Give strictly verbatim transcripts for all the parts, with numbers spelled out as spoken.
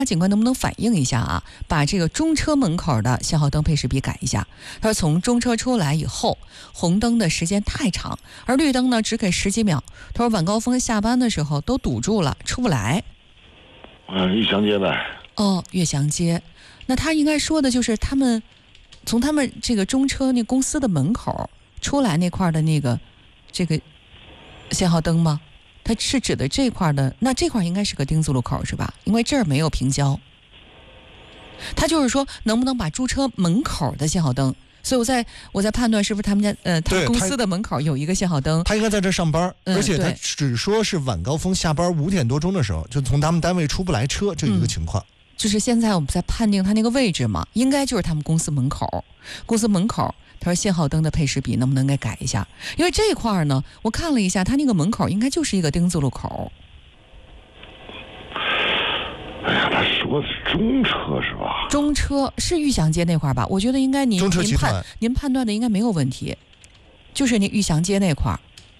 警官能不能反映一下啊？把这个中车门口的信号灯配时比改一下。他说从中车出来以后，红灯的时间太长，而绿灯呢只给十几秒。他说晚高峰下班的时候都堵住了，出不来。 嗯，玉祥街呗。 哦，悦祥街。那他应该说的就是他们从他们这个中车那公司的门口出来那块的那个这个信号灯吗？它是指的这块的，那这块应该是个丁字路口是吧？因为这儿没有平交。他就是说，能不能把驻车门口的信号灯？所以我在我在判断是不是他们家呃，他们公司的门口有一个信号灯。 他应该在这上班， 嗯、 而且他只说是晚高峰下班五点多钟的时候，就从他们单位出不来车这一个情况。 嗯、就是现在我们在判定他那个位置嘛，应该就是他们公司门口，公司门口。他说信号灯的配时比能不能给改一下？因为这块呢，我看了一下，他那个门口应该就是一个丁字路口。 哎呀，他说的是中车是吧？ 中车是玉祥街那块吧？我觉得应该您您判您判断的应该没有问题，就是那玉祥街那块。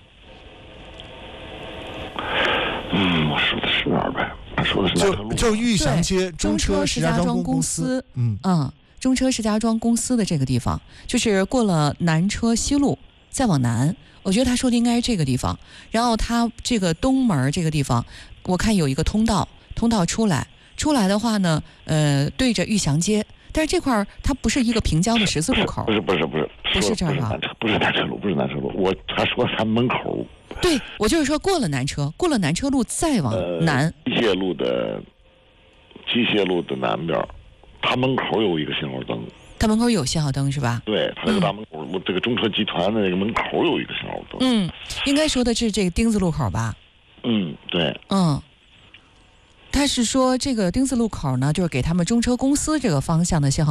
嗯，我说的是哪儿呗？他说的是哪条路？ 就就玉祥街中车石家庄公司。 嗯嗯。中车石家庄公司的这个地方，就是过了南车西路再往南，我觉得他说的应该是这个地方。然后他这个东门这个地方，我看有一个通道，通道出来，出来的话呢，呃，对着玉祥街，但是这块它不是一个平交的十字路口， 不是不是不是不是这儿吧？ 不是南车路，不是南车路，我他说他门口。 对，我就是说过了南车，过了南车路再往南， 机械路的机械路的南边。他门口有一个信号灯， 他门口有信号灯是吧？ 对，他这个大门口，嗯、这个中车集团的那个门口有一个信号灯。 嗯，应该说的是这个丁字路口吧？ 嗯，对。 嗯，他是说这个丁字路口呢，就是给他们中车公司这个方向的信号。